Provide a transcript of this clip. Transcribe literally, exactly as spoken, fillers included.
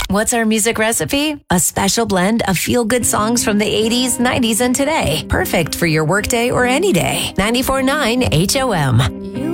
What's our music recipe? A special blend of feel-good songs from the eighties, nineties, and today. Perfect for your workday or any day. ninety-four point nine H O M.